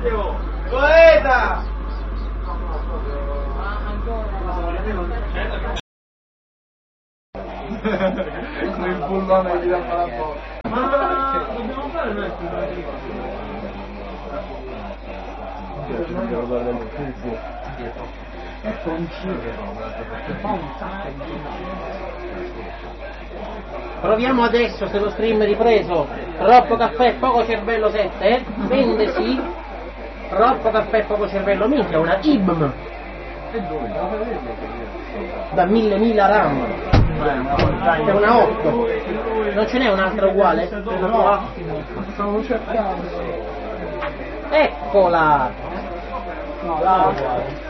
Poeta! Con il bullone gli danno la porta. Ma dobbiamo fare noi Proviamo adesso se lo stream è ripreso. Troppo caffè, poco cervello 7, vende sì. Troppo caffè, poco cervello, minchia, una IBM da 1000 RAM. È una 8. Non ce n'è un'altra uguale? Stavo cercando. Eccola! No, là uguale.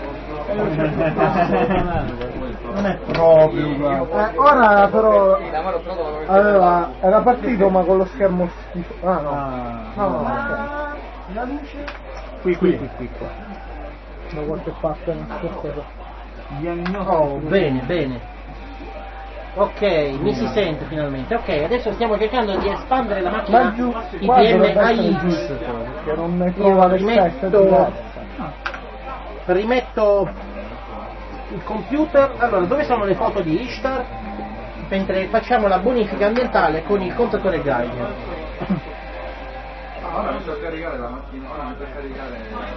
Non è proprio uguale. Ora però era partito ma con lo schermo schifo. Ah no. La luce qui. Da qualche parte Oh, bene. Ok, mi si sente finalmente. Ok, adesso stiamo cercando di espandere la macchina IBM AX. Che non ne trova l'effetto. Rimetto il computer. Allora, dove sono le foto di Ishtar? Mentre facciamo la bonifica ambientale con il contatore Geiger. Ora non so caricare la macchina, non so caricare.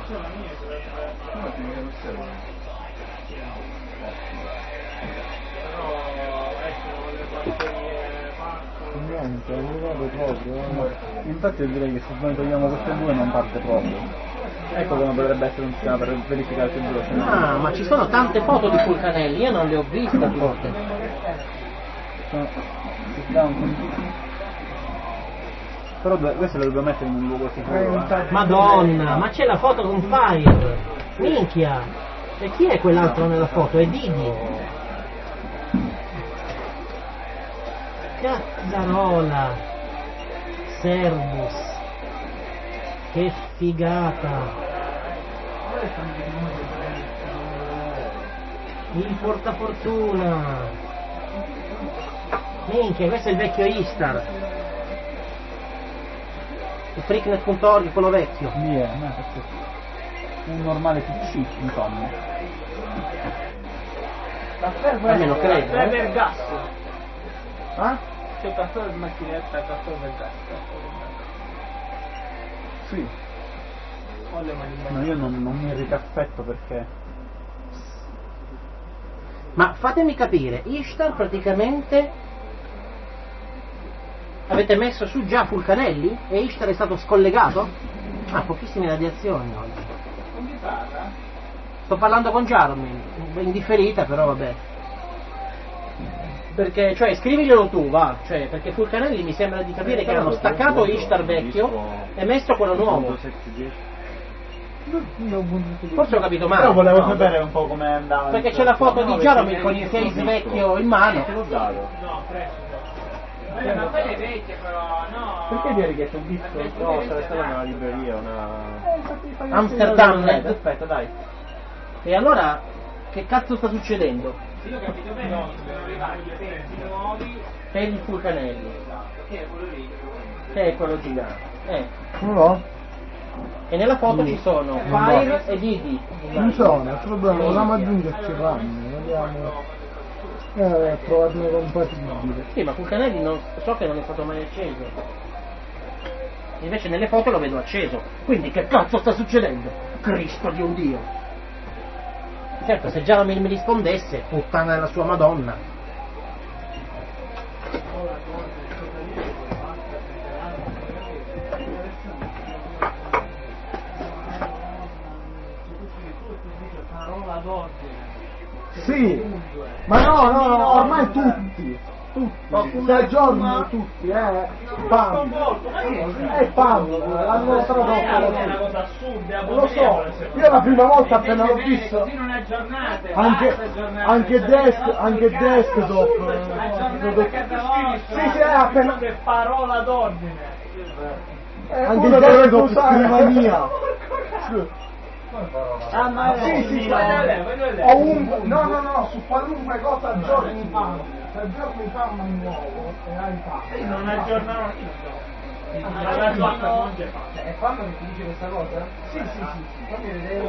Niente, non vado proprio. Infatti io direi che se noi togliamo queste due non parte proprio. Ecco come potrebbe essere un sistema per verificare se due. Ah, ma ci sono tante foto di Fulcanelli, io non le ho viste tutte. Però queste le dobbiamo mettere in un luogo sicuro. Madonna, ma c'è la foto con Fire! Minchia! E chi è quell'altro nella foto? È Didi! Cazzarola! Servus! Che figata! Il portafortuna! Minchia, questo è il vecchio Istar! Il freaknet.org, quello vecchio. Un normale PC, insomma. Almeno credo. Caffè per gas. Ah? C'è caffè per macchinetta, caffè per gas. Sì. No, io non mi ricaffetto perché. Ma fatemi capire, Ishtar praticamente avete messo su già Fulcanelli e Ishtar è stato scollegato? Ah, pochissime radiazioni oggi. Non mi parla? Sto parlando con Jarmin, indifferita però vabbè. Perché, cioè, scriviglielo tu, va, cioè, perché Fulcanelli mi sembra di capire che hanno staccato Ishtar vecchio e messo quello nuovo. Forse ho capito male. Però volevo sapere un po' come andava. Perché c'è la foto di Jarmin con il case vecchio in mano. No, presto. Ma quelle è vecchia però, no. Perché ti hai richiesto un disco? No, sarà stata una libreria, una. Amsterdam. Aspetta, dai. E allora, che cazzo sta succedendo? Se io ho capito bene, devono arrivare i pezzi nuovi Per il Fulcanelli, che è quello lì. che è quello gigante. No? E nella foto ci sono Fire e Didi. Non so, il problema volevamo aggiungerci RAM, vogliamo provarne compatibile. Sì, ma Fulcanelli non, so che non è stato mai acceso. Invece nelle foto lo vedo acceso. Quindi che cazzo sta succedendo? Cristo di un Dio! Certo, se già mi rispondesse, puttana della sua Madonna. Sì, ma no, ormai tutti, si aggiornano tutti, PAM, l'hanno tradotto, È una cosa assurda, lo so, io la prima volta appena l'ho visto, così non aggiornate, anche desktop, sì, appena, che parola d'ordine, anche desktop scrivania. Ah, ma sì, ovunque, no, su qualunque cosa aggiorni PAM, se aggiorni PAM è nuovo e hai PAM. non aggiornano niente. È quando che ti dice questa cosa? Sì. Fammi vedere.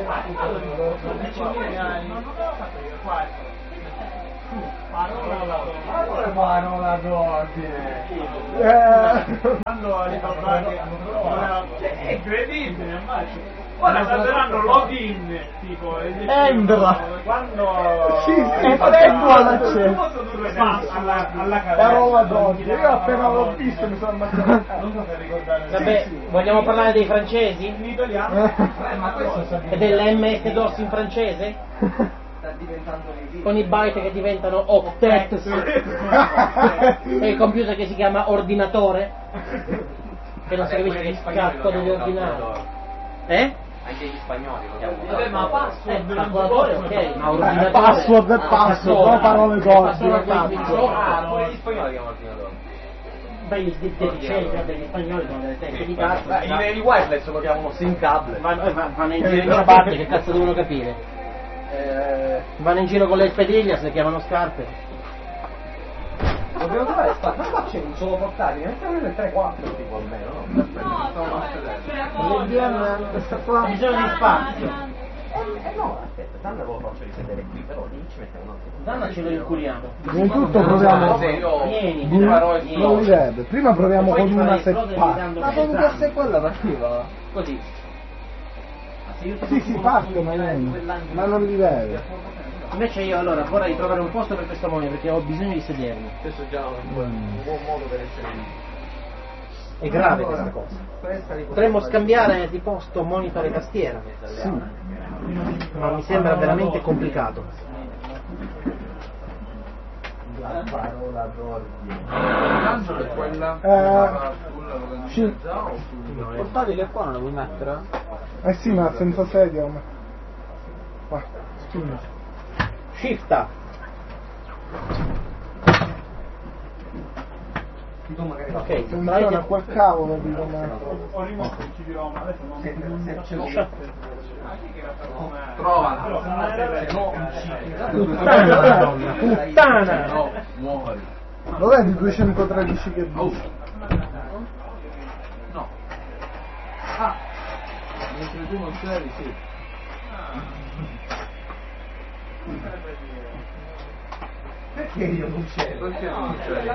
Parola d'ordine. Quando ricordate è incredibile, immagino. Ora saranno login tipo Endra. quando effettua l'accesso. posso due passi alla Parola d'ordine. Io appena l'ho visto mi sono ammazzato. non so se ricordare. Vabbè, vogliamo parlare dei francesi? In italiano Ma questo E dell'MS DOS in francese? sta diventando ridicolo. Con i byte che diventano octets e il computer che si chiama ordinatore? Che non si capisce che cazzo devi ordinare. Anche gli spagnoli lo chiamano. vabbè, ma password calcolatore, ok, ma ordinatore. Password è password, no parole d'ordine. Pure gli spagnoli chiamano ordinatore. Beh, gli deficienti degli spagnoli sono delle teste di cazzo. I wireless lo chiamano SIM cable. Vanno in giro in ciabatte, che cazzo devono capire? Vanno in giro con le spediglias, le chiamano scarpe. Dobbiamo trovare spazio. Ma qua c'è un solo portatile, mettiamo nel 3-4 tipo almeno, no? Questa qua. C'è bisogno di spazio. No, aspetta, Danna lo faccio risedere qui, però lì ci mettiamo un altro. Danna ce lo inculiamo. Prima di tutto proviamo. Vieni. Non li vedo. Prima proviamo con una seppata. Ma con se quella partiva? così. Sì, parte, ma non li vedo. Invece io allora vorrei trovare un posto per questo monitor perché ho bisogno di sedermi. Questo è già un buon modo per essere lì. È grave questa cosa. Potremmo scambiare di posto monitor e tastiera. Sì. Ma mi sembra veramente complicato. La parola d'ordine. Tanto è quella Sì. il portatile qua non lo vuoi mettere? Sì, ma senza sedia come? Qua, spingi. Shifta. Ok, funziona quel cavolo di come. ho rimosso il CD-ROM, adesso non trova Puttana! no, muori. Lo vedi 213 che dici? No. Mentre tu non c'eri, sì. Perché io non c'ero? Perché non c'eri?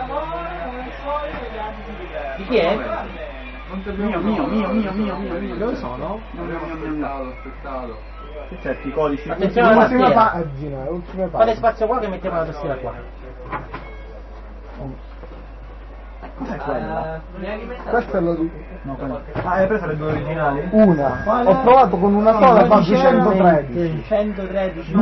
Di chi è? Non ti abbiamo Mio. Dove sono? Aspettato. Certi i codici. Attenzione alla L'ultima tastiera. pagina, l'ultima Fate pagina. spazio qua che mettiamo la tastiera qua. Cos'è quella? Questo lo dico. No, hai preso le due originali? Una. Ho provato con una sola, ma 213. 113.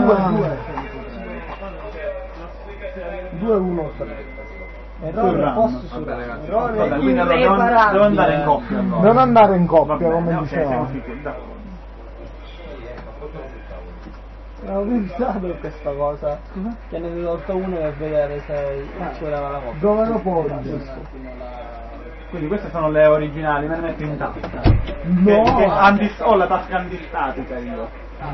213. Errore posto su Vabbè, ragazzi. Vabbè, quindi allora devo andare in coppia. allora. Non andare in coppia, Va bene, come ok, siamo dicevamo. sicuri, dai. Ho pensato questa cosa. Che ne ho tolto uno per vedere se ci voleva la coppia. Dove lo porti? Quindi queste sono le originali, me le metto in tasca. No! Ho la tasca antistatica io.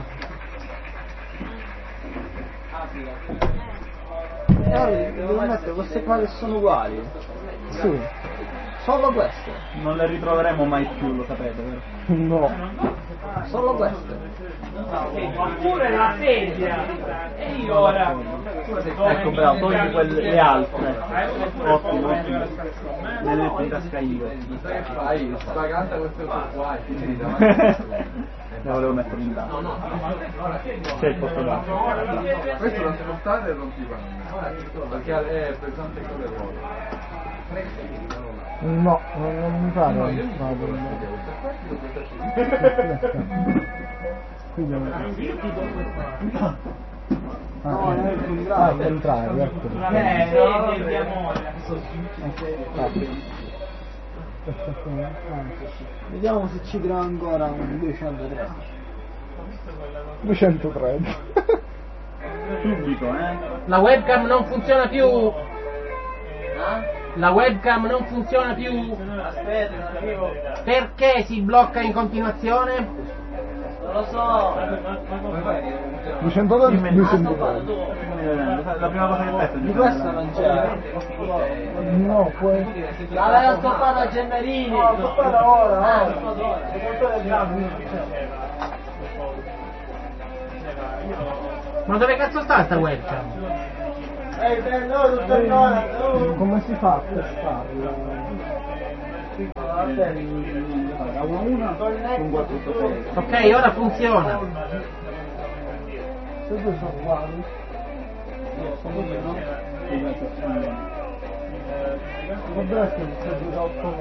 Devo mettere queste qua che sono uguali. Sì. Solo queste. Non le ritroveremo mai più, lo sapete, vero? No. Solo queste. oppure la sedia e io ora Ecco, bravo, togli le altre. Ottimo, ottimo. Le metto in tasca io. Vai, spagata questo qua. Le volevo mettere in tasca. C'è il posto da. Questo lo si portare e non ti fanno. Perché è pesante con le ruote. No, non mi pare. No, io mi Al contrario, ecco. sedia di amore. Vediamo se ci trova ancora un 213. 213. Subito, La webcam non funziona più. La webcam non funziona più. Aspetta, arrivo. Perché si blocca in continuazione? lo so. 200 dollari, 200 dollari. La prima cosa che hai detto Di questo non c'è. No, poi... L'aveva stoppato a Gennarini. No, stoppata ora, Ah, Ma dove cazzo sta sta webcam? Come si fa a testarla? Ok, ora funziona. Se due sono uguali. Potrebbe essere da 8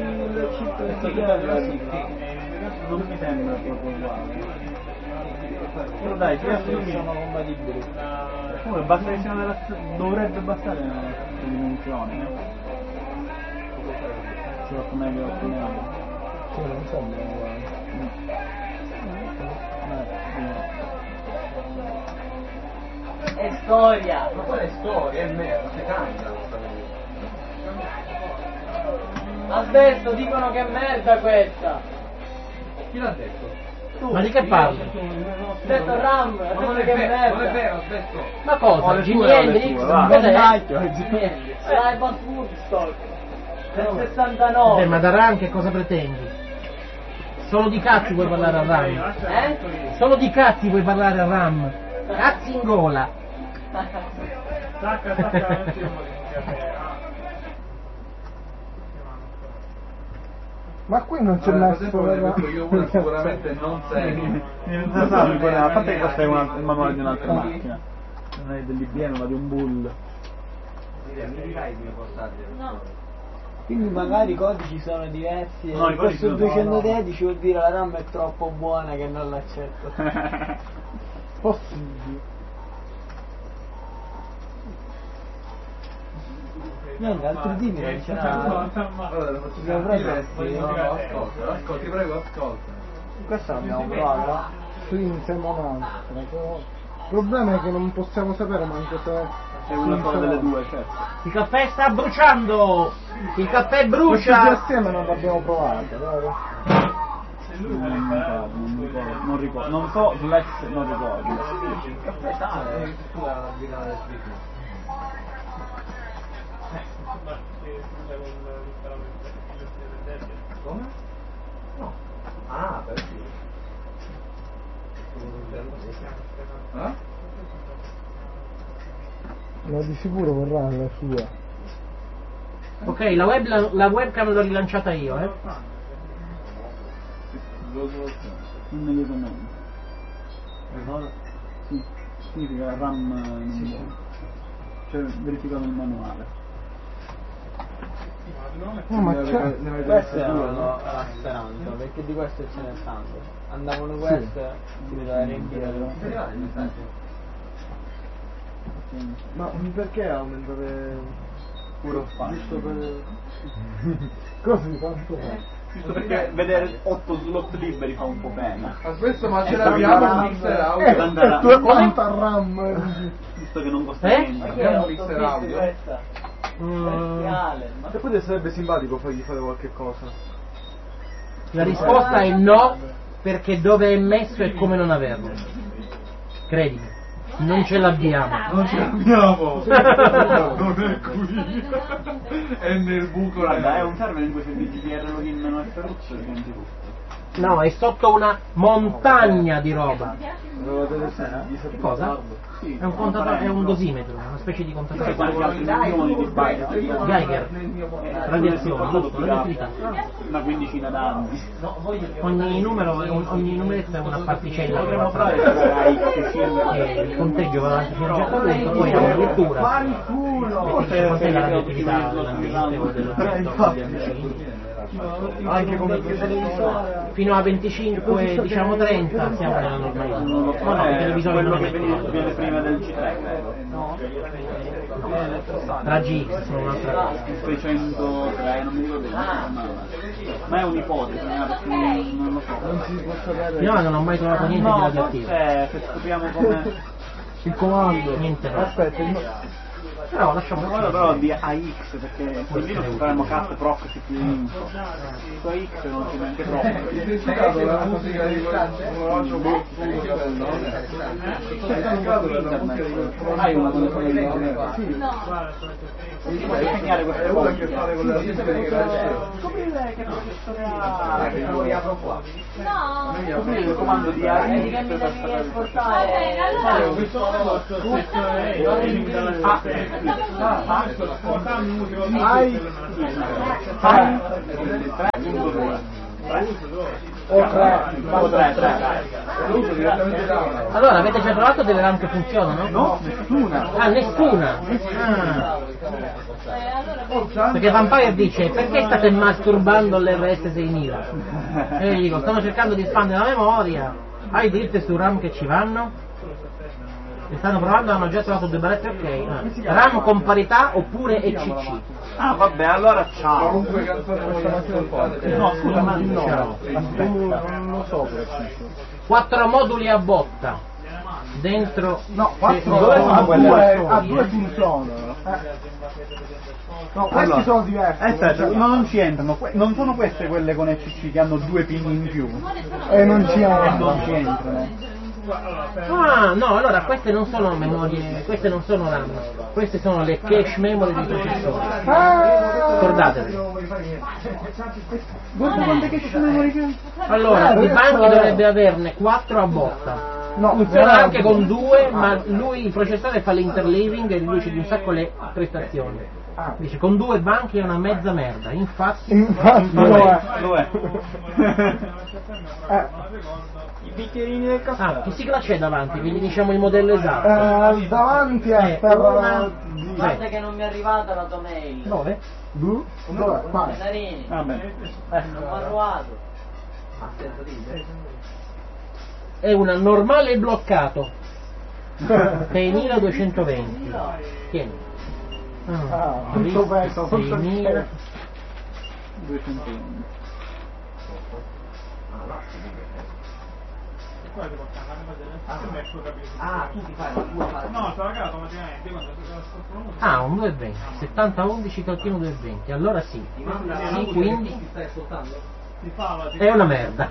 non mi sembra proprio uguale. Però dai, ti assumi sono compatibili. Comunque basta che siano dovrebbe bastare una dimensione, C'è 8 meglio, 8 meglio. Cioè non sembra uguali. È storia. Ma qual è storia? È merda, si cambia. Asbesto, dicono che è merda questa. Chi l'ha detto? Ma di che parli? Ha detto Ram, ha detto che è merda. Non è vero, aspetta. Ma cosa? le Jimi sue, Hendrix? va. Cos'è? Live at Woodstock del 69. Ma da Ram che cosa pretendi? Solo di cazzi vuoi parlare a Ram? Solo di cazzi vuoi parlare a Ram? Cazzi in gola! Ma qui non c'è Allora, messo per esempio, detto io una sicuramente non sei. A parte che costa il manuale di un'altra macchina. Non è dell'IBM ma di un Bull. Quindi magari i codici sono diversi No, e i codici questo sono- 213 vuol dire la RAM è troppo buona che non l'accetto. possibile. Niente, altri tipi non ce l'ha. Allora, lo facciamo ascolta, ti prego, ascolta. Questa l'abbiamo provata. Sì, insieme a un'altra. Però... Il problema è che non possiamo sapere manco se... È una sola delle due, certo. Il caffè sta bruciando! Il caffè Questi due brucia! assieme non l'abbiamo provata, vero? Non ricordo. Non so, sull'ex non ricordo. Come? No. Ah, perché? Ma di sicuro verrà la sua. Ok, la webcam l'ho rilanciata io, Immediatamente. Sì, significa RAM non buono. Cioè verificato il manuale. No, ma c'è... Queste erano la speranza, perché di queste ce n'è tanto. Andavano queste, si vedeva riempire. Ma perché aumentare... Puro spazio. Giusto per... Così, tanto fa. Giusto perché vedere 8 slot liberi fa un po' pena. Aspetta, ma ce l'abbiamo il mixer audio. Andare- Tu quanta RAM? Visto che non costa Eh? niente. Abbiamo un mixer audio. Bestiale, ma E poi sarebbe simpatico fargli fare qualche cosa. La risposta è no, perché dove è messo è come non averlo. Credimi, non ce l'abbiamo. Non ce l'abbiamo! Non è qui! È nel buco Guarda, è un server in cui se dici PR login meno FRUC diventi tutto. No, è sotto una montagna di roba. Che cosa? Sì, È un contatore, è un dosimetro, una specie di contatore. milioni di byte. Geiger, radiazione, giusto, radioattività. Una quindicina d'anni. Ogni numero, ogni numeretto è una particella che va Provare a a il conteggio va avanti fino a un certo punto, poi ha una lettura, e quant'è la radioattività dell'ambiente o dell'oggetto degli amici. Anche come televisore. Fino a 25, diciamo 30 siamo nella normalità. No, i televisori quello non che emettono viene prima del C3, credo. raggi X, sono un'altra cosa. 603, non mi ricordo come si chiamava. Ma è un'ipotesi, perché non lo so. Io non ho mai trovato niente di radioattivo. Se scopriamo come... Il comando. Niente, no. Aspetta, Però lasciamo Quello però di AX, perché qui lì non faremo cat proc CPU info. Su AX non c'è neanche proc. Identificato la musica di quel orologio molto Hai una cosa Sì. puoi segnare queste È uno cose. che fare con le artistiche che nasce. Scoprire che processore ha. Lo riapro qua. Scoprire il comando di AX per bene, allora. Allora, avete già trovato delle RAM che funzionano? No, nessuna. Ah, nessuna! Perché Vampire dice, perché state masturbando all'RS 6000? E io gli dico, stanno cercando di espandere la memoria. Hai dritte su RAM che ci vanno? E stanno provando, hanno già trovato due barrette, ok. RAM con parità oppure ECC? Ah, vabbè, allora ciao. Qualunque canzone vogliamo ascoltare. No, scusa, ma No, non lo so preciso. 4 moduli a botta. Dentro... No, Sì, 4 due a due funzionano. No, questi Allora, sono diversi. aspetta, non ci entrano, non sono queste quelle con ECC che hanno 2 pin in più. E non ci Non ci entrano. Ah, no, allora queste non sono memorie, queste non sono RAM, queste sono le cache memory di processore. Ricordatevi. Guarda quante che ci sono che... Allora, i banchi dovrebbe averne 4 a botta. No, Funziona veramente. anche con 2, ma lui, il processore, fa l'interleaving e riduce di un sacco le prestazioni. Dice con 2 banchi è una mezza merda, infatti lo è. Lo è. I bicchierini del caffè. Ah, che sigla c'è davanti? Quindi diciamo il modello esatto. Davanti è per Guarda che non mi è arrivata la tua mail. Dove? Dov'è? Qua. Casarini, Va bene. non mi ha arrivato. È una normale bloccato 6220. Tieni. Tutto questo, 6000. 2 centesimi. Ah, tu ti fai la tua parte. No, stava cagato automaticamente quando Ah, un 220, 7011 calchino 220, allora sì. Sì, quindi Ti stai ascoltando? si fa la è una merda.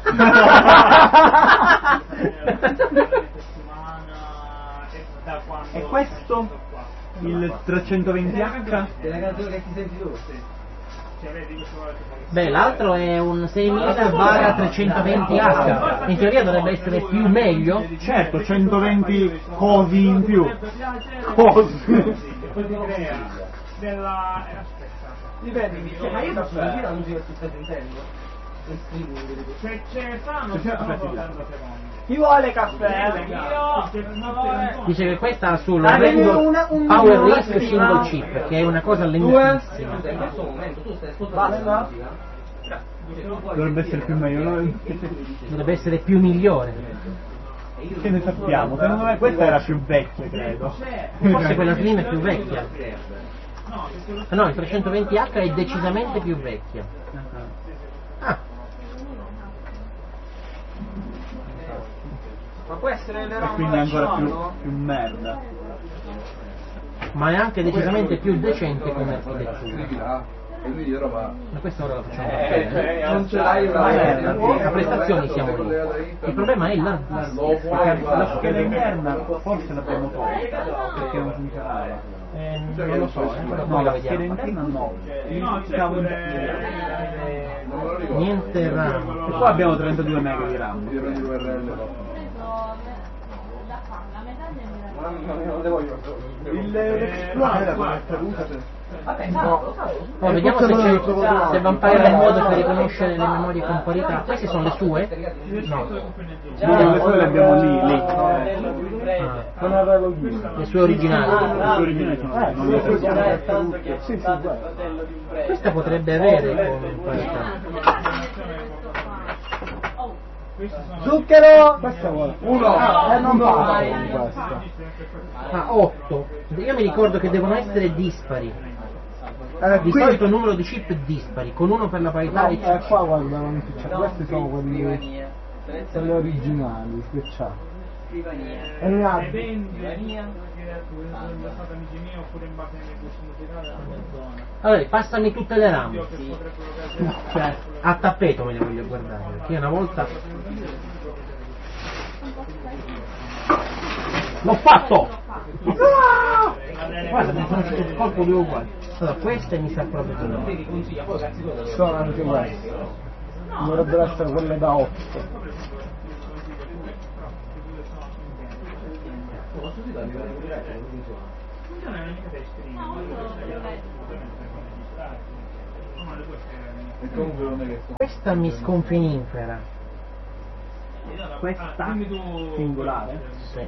da quando E questo? Il 320H? Della canzone che ti senti tu? cioè vedi questo vuole che Beh, l'altro è un 6000 barra 320H. In teoria dovrebbe essere più meglio. Certo, 120 cosi in più. Cosi. poi si crea della aspetta Dipende, ma io posso sentire la musica che tu stai sentendo? Il streaming, se c'è fanno sono 30 secondi. Chi vuole caffè? Io Dice che questa ha sul Avevi Rainbow un Power numero Risk attiva? Single Chip, che è una cosa lentissima. in questo momento tu stai ascoltando la musica? Dovrebbe essere più meglio, no? Dovrebbe essere più migliore. Che ne sappiamo? Secondo me questa era più vecchia, credo. Forse quella Slim è più vecchia. No, il 320H è decisamente più vecchia. Ah, Ma può essere le E robe quindi che ancora ci più, vanno? più merda. ma è anche decisamente più decente come architettura. E lui dietro va. Ma questa ora la facciamo vedere. Non ce l'hai A prestazioni siamo lì. Il problema è l'hard disk. La scheda interna forse l'abbiamo tolta perché non funzionava. Non lo so, No, poi la la scheda vediamo. interna no. Non me lo ricordo. Niente RAM. E qua abbiamo 32 MB di RAM. Io prendi l'URL. Non devo io. Vabbè, no. Poi vediamo se Vampire ha un modo per riconoscere le memorie con parità. Queste sono le sue? No. Le sue le abbiamo lì. Ah, Con il login. le sue originali. Le sue originali sono non le sue. Sì, guarda. Questa potrebbe avere con parità. Zucchero! Questa vuole. Uno! Non basta con questa. Ah, 8. Io mi ricordo che devono essere dispari. Di Qui, solito numero di chip dispari, con uno per la parità e no, qua guarda, non c'è. Questi sono quelli quelle originali che c'ha. E ne ha Allora, passami tutte le RAM. Cioè, a tappeto me le voglio guardare, perché una volta... L'ho fatto! Guarda, mi sono fatto il colpo due uguali. Allora, queste mi sa proprio che no. Sono anche queste. Dovrebbero essere quelle da 8. Questa mi sconfinifera. Questa singolare? Sì.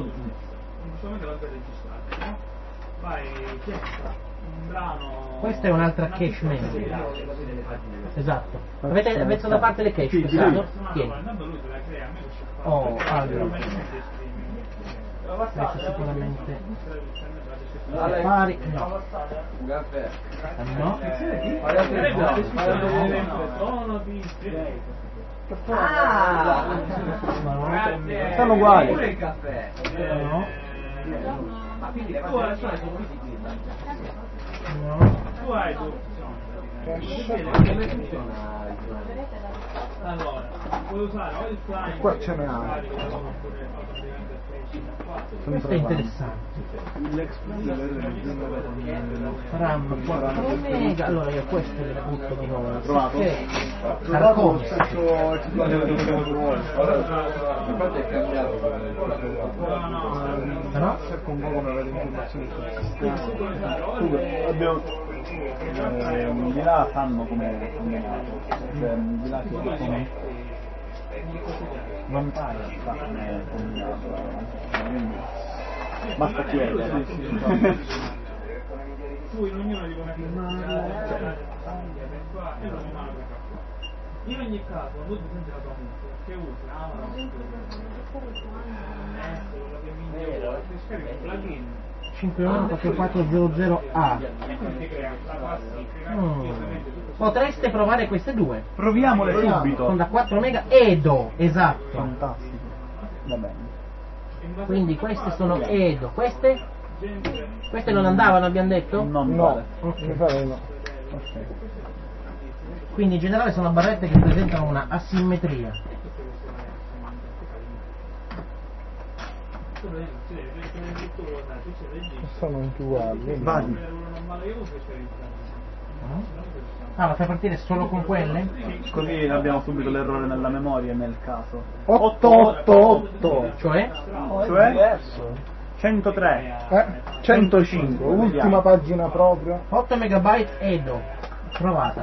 Questa è un'altra cache memory. Esatto. Avete messo da parte le cache? Esatto? Tieni. Oh, allora. Adesso sicuramente pari. No. No. Sono uguali. No. Allora, puoi usare o il client Qua ce n'è anche. Questo è interessante. RAM 4 mega. Allora io queste le butto di nuovo. Perché Sarcone. Infatti è cambiato. No? Cerco un po' come avete informazioni sul sistema. Abbiamo di là sanno come combinato, cioè di là si come non pare come combinato, quindi basta chiedere. tu in ognuno di come in ogni caso quando tu senti la tua musica che usi quello che scarica un plugin 51440A. Potreste provare queste due. Proviamole subito. Sono da 4 mega Edo, esatto. Fantastico. Va bene. Quindi queste sono Edo. Queste? Queste non andavano, abbiamo detto? Non No, vale. mi pare no. Ok. Quindi in generale sono barrette che presentano una asimmetria. Sono anche uguali. Vadi. Ah, la fai partire solo con quelle? Così abbiamo subito l'errore nella memoria nel caso. 888. Cioè? Cioè 103. 105. Ultima pagina proprio. 8 megabyte Edo. Provata.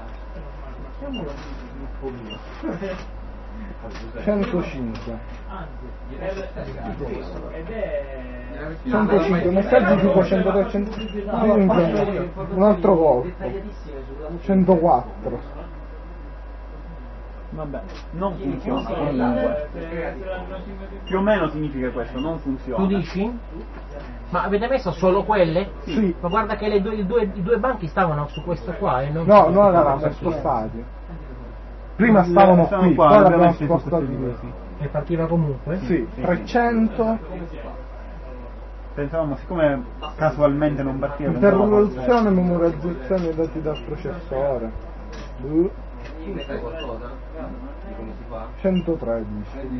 105. ed è 105 messaggi tipo 103, 105, un altro colpo 104. Vabbè, non funziona comunque. Più o meno significa questo, non funziona. Tu dici? Ma avete messo solo quelle? Sì. Ma guarda che i due banchi stavano su questo qua e non No, su non questo eravamo qua. spostati. Prima stavano qui, qua, poi abbiamo l'abbiamo messo tutti spostati due, qui. E partiva comunque? Sì, 300. Pensavamo, siccome casualmente non partiva, Interruzione, memorizzazione dati dal processore. Sai qualcosa di come si fa? 113.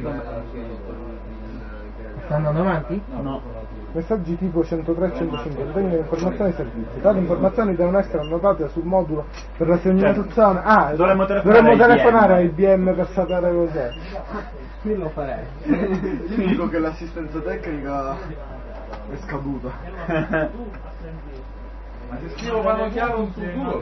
Sta andando avanti? no. Messaggi tipo 103 105 contengono informazioni e servizi. Tali informazioni devono essere annotate sul modulo per la segnalazione. Ah, Dovremmo telefonare telefonare a a IBM per sapere cos'è. Qui lo farei. Dico che l'assistenza tecnica è scaduta. Ma se scrivo mano chiaro su due,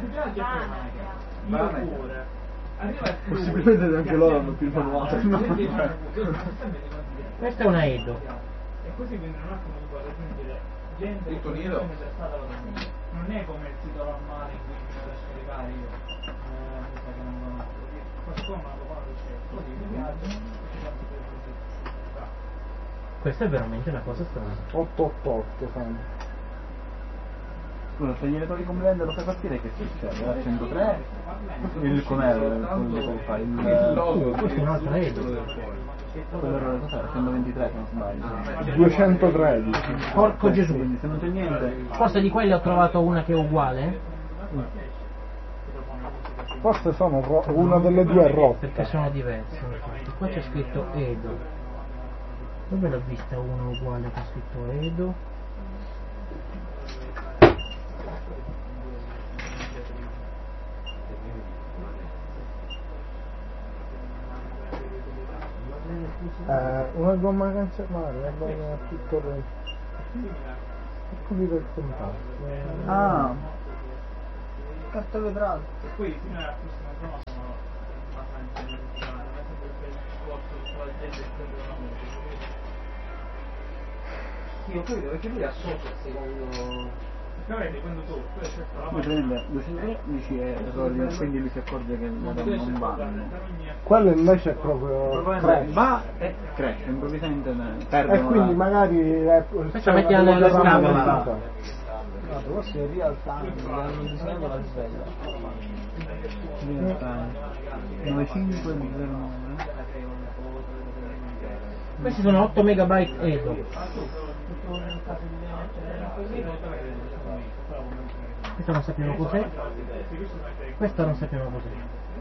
Possibilmente anche loro hanno più manuale. Questa è una Edo. e così quindi un attimo si può raggiungere gente Tutto che nero. è già stata la domanda. Non è come il sito normale in cui mi devo scaricare io mi sa che non conosco questo qua è una domanda c'è così mi piace e ci faccio delle cose. Questa è veramente una cosa strana. 888 fanno. Scusa, se gliele togli completamente lo fai partire, che succede? La 103? Il com'è? Quello che fai? Il logo Questo è un'altra Edo. Quello era cos'era? 123 se non sbaglio. 213. Porco Gesù. Quindi se non c'è niente. Forse di quelli ho trovato una che è uguale, Forse sono una delle due è rotta. perché sono diverse. Infatti. Qua c'è scritto Edo. Dove l'ho vista una uguale che ha scritto Edo? Una gomma cancellare, una gomma tutto il pulire il contatto. Ah, carta vetrata. Poi fino alla prossima zona sono abbastanza emozionati, non è sempre il discorso sulla gente e quello della musica. Sì, ho capito perché lui associa il secondo. Ovviamente quando tu certo la Lui prende 213 errori, quindi lui si accorge che non vanno. Quello invece è proprio crash. Va e cresce, improvvisamente E perdono quindi la... magari Questa mettiamo nelle scatole. Guarda, questo è real time, che hanno disegnato la sveglia. 9509. Questi sono 8 megabyte Edo. Questo non sappiamo cos'è. Questo non sappiamo cos'è.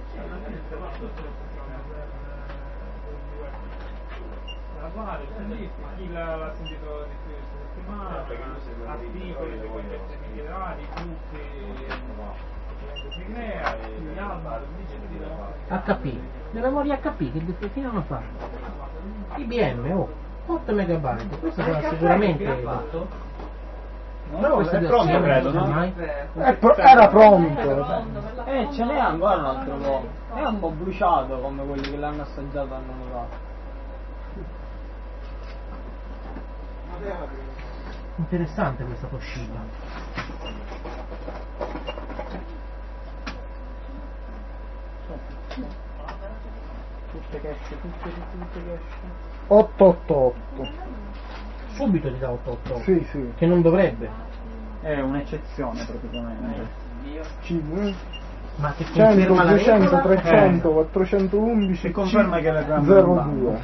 Chi l'ha sentito di più questa settimana, articoli sui concetti migliorati, gruppi si crea, gli album, HP. Le memorie HP che fine hanno fatto? IBM, 8 megabyte. Questo sarà sicuramente Edo. No, Questo è pronto credo, no? mai. Era pronto. Ce n'è ancora un altro po'. È un po' bruciato come quelli che l'hanno assaggiato hanno notato. Interessante questa Toshiba. Tutte che esce, tutte che esce. 888. Subito ti dà 888. Sì, sì. Che non dovrebbe. È un'eccezione praticamente. Ma che 100, conferma la 200, regola? 300, 411, Si conferma che la gramma non va. 02.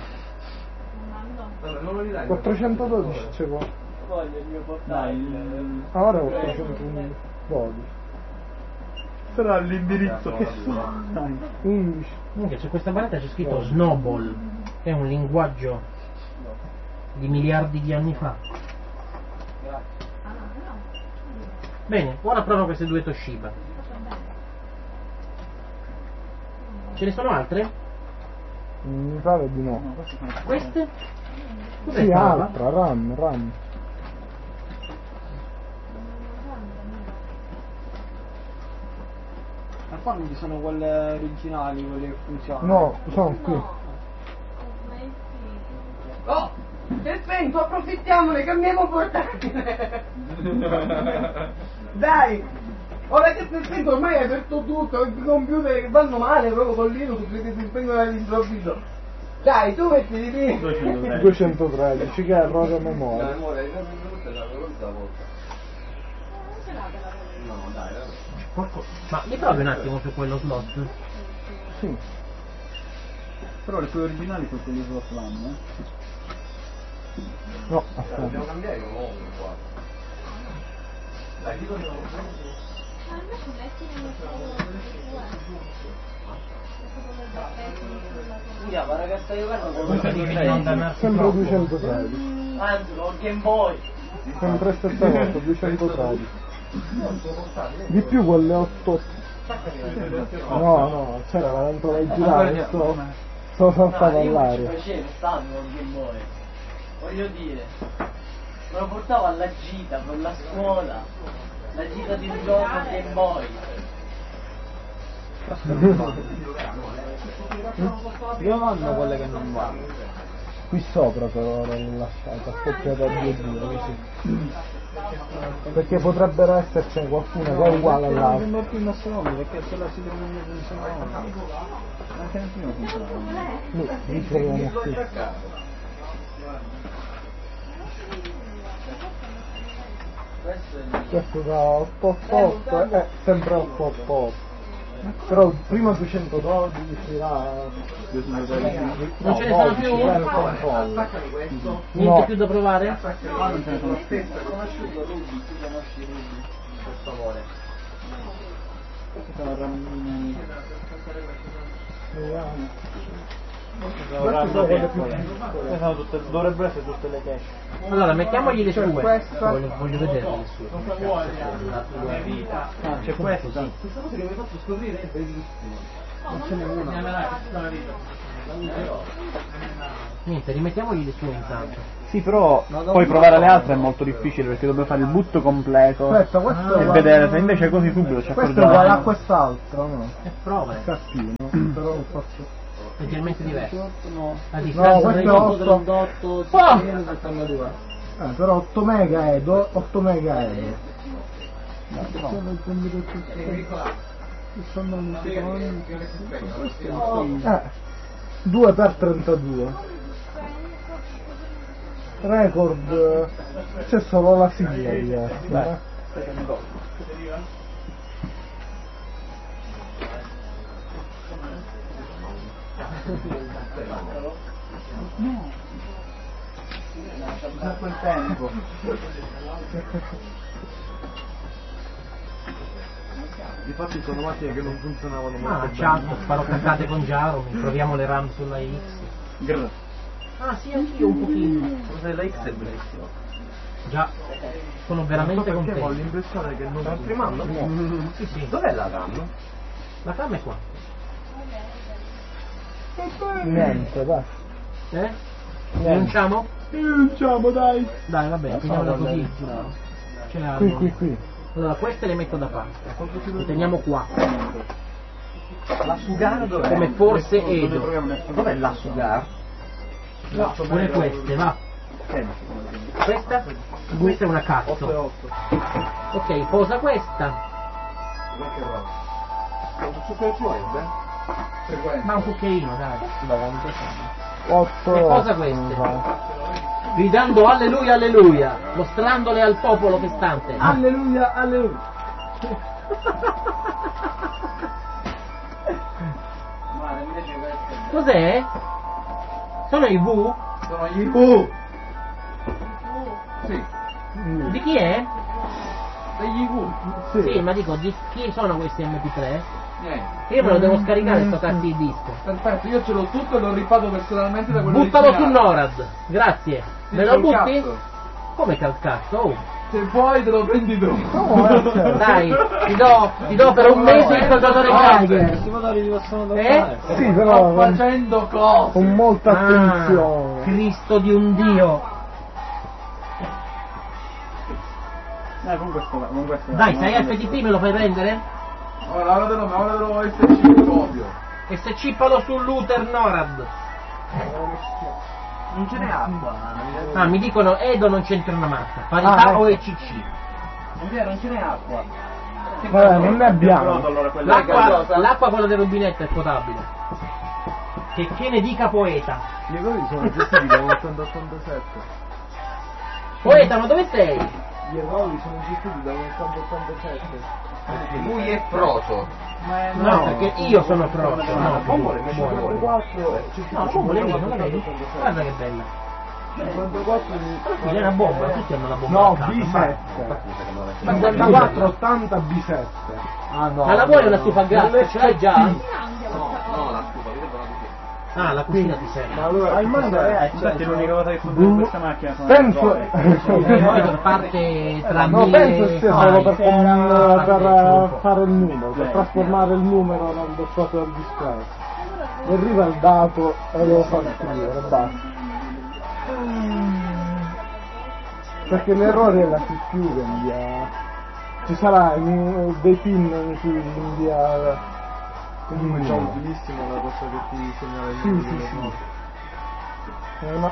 412 c'è qua. Voglio il mio portale. Ora 412. Sarà l'indirizzo fisso. 11. Minchia, su questa barretta c'è scritto Snowball, che è un linguaggio di miliardi di anni fa. Bene, ora provo queste due Toshiba. Ce ne sono altre? Mi pare di no. Queste? Cos'è Sì, sta roba? altra, RAM. Ma qua non ci sono quelle originali, quelle che funzionano. No, sono qui. Oh, è spento, approfittiamone, cambiamo portatile. Dai, ora che sei spento ormai hai aperto tutto, i computer che vanno male proprio con Linux che si spengono all'improvviso. Dai, tu metti di lì. 213, che è errore memoria. Ma li provi un attimo su quello slot? Sì. Però le sue originali sono quelle sullo slam, No, aspetta. Dobbiamo cambiare un uomo qua. Dai, dico io. Guarda che stai giocando con Questo dice di non dannarsi Sempre troppo. 213. Anzi, con Game Boy. Sempre 78, 213. Di più quelle 8. No, c'era la ventola di girare, sto saltato all'aria. Piacere, stanno con Game Boy. Voglio dire, me lo portavo alla gita con la scuola, la gita di gioco Game Boy. Io mando quelle che non vanno. Qui sopra però l'ho lasciata, accoppiata a 2 così. Perché potrebbero esserci qualcuna che è uguale all'altra. Non più il nostro nome perché se la si trova in funzionava. Anche nel primo funzionava. Noi li troviamo qui. Questo è il Questo da 888 è sempre 888. Però prima 212 là... Non ce ne sono più? Attaccali questo. Niente No. più da provare? Qua non ce ne sono stessa, conosciuto Ruby, tu conosci Ruby, per favore. Dovrebbero essere tutte le cache. Allora, mettiamogli le sue. questa. Voglio vedere le sue. Non vuole la tua vita. Ah, c'è questa. Questa cosa che mi hai fatto scoprire è bellissima. Non ce n'è una. Questa è la vita. Niente, rimettiamogli le sue intanto. Sì, però poi provare le altre è molto difficile perché dobbiamo fare il butto completo Aspetta, questo e vedere se invece così subito ci questo è uguale a accorgiamo. quest'altro, no? Prova. Cattivo, però ho fatto... Leggermente diverso. No. La No, distanza questo è tra i 8. 72. Però 8 mega Edo, 8 mega Edo. Eh, 2 per 32. Record, c'è solo la sigla diversa. Da quel tempo. Difatti sono macchine che non funzionavano molto Ah, bene. chat, farò caccate con Jaromir, proviamo le RAM sulla X. Ah sì, anch'io un pochino. La X è bellissima. Già, sono veramente Perché ho contento. l'impressione che non Sta streamando? Sì, sì. Dov'è la RAM? La cam è qua. Niente, dai. Rinunciamo? Rinunciamo, dai. Dai, vabbè, finiamola così. C'è altro. Qui. Allora, queste le metto da parte. Le teniamo qua. La Sugar dov'è? Come forse Edo. Dov'è la Sugar? Pure queste, va. Questa? Questa è una cazzo. Ok, posa questa. Ma un cucchiaino, dai. 8. E posa queste. Gridando alleluia, alleluia, mostrandole al popolo che stante. Alleluia, alleluia. Cos'è? Sono i V? sono gli Sì, Di chi è? degli Sì, ma dico, di chi sono questi MP3? Niente. Io me lo devo scaricare sto cazzo di disco. Perfetto, io ce l'ho tutto e l'ho rifatto personalmente da quello Buttalo su originale. NORAD, grazie. Sì, Me lo col butti? cazzo. Come col cazzo? Oh. Se vuoi te lo prendi tu. Dai, ti do per un mese il contatore Geiger. Sì, però Sto facendo cose. con molta attenzione. Cristo di un Dio. Dai, sei FTP, me lo fai prendere? Ora devo SC il copio. E se cippalo sull'Uter NORAD. Non ce n'è acqua. Ah, mi dicono Edo non c'entra una mazza. Parità o ECC? Non ce n'è acqua. Vabbè, non ne abbiamo. L'acqua quella del rubinetto è potabile. Che ne dica poeta. Gli errori sono gestiti da 80-87. Poeta, ma dove sei? Gli errori sono gestiti da 80-87. Lui è proto. No, perché io sono pro. No, Bombole, buono. 54. No, bombole lì, non la vedi? Guarda che bella. 54 È una bomba, tutti hanno la bomba. No, a casa. B7. Ma 54, 80, B7. Ah no. Ma la vuoi una stufa a gas? Ce l'hai già? No, la scusa, vedete la così. Ah, la cucina ti serve. Allora, al mondo è Infatti l'unica cosa che funziona in questa macchina sono penso E poi parte tra no, penso sia solo per per fare il numero, per trasformare il numero nello stato del display. Mi arriva il dato e lo fa scrivere, basta. Perché l'errore è la CPU che invia. Ci sarà dei pin in cui invia. Comunque c'è utilissimo la cosa che ti segnala il Sì, numero. ma...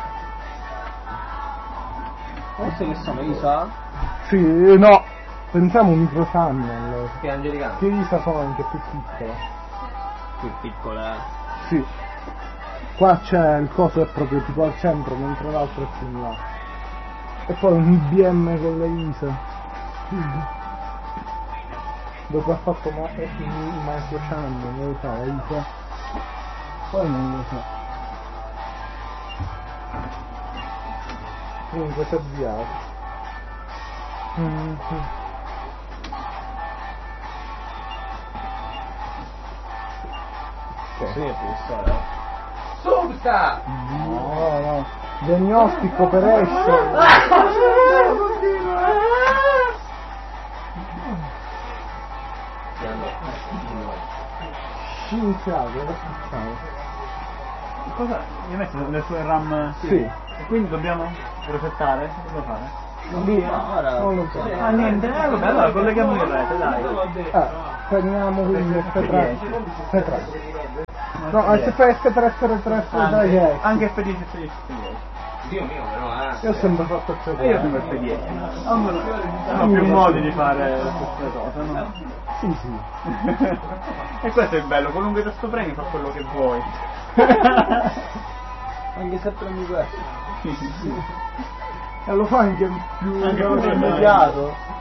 Forse che sono ISA? Sì, no, pensiamo un microchannel. Che è angelicano. Che ISA sono anche più piccole. Più piccola. Sì. Qua c'è il coso è proprio tipo al centro, mentre l'altro è più in là. E poi un IBM con le ISA. dopo ha fatto Michael Chan, non lo sa, Isa. Poi non lo so. Comunque si è avviato. Sì, professore. Substa! No. Diagnostic operation. Scienziato, lo facciamo. Cosa? Mi hai messo le sue RAM? Sì. E quindi dobbiamo resettare? Che devo fare? Non lo so. Ah niente, vabbè, allora colleghiamo in rete, dai. Prendiamo quindi F3. No, F3, anche F10, F10. Dio mio, però, Io ho sempre fatto F3. Io sono F10. Sono più modi di fare le stesse cose, no? Sì. E questo è il bello, qualunque tasto premi fa quello che vuoi. Anche se prendi questo. E lo fa anche più Anche quello è immediato.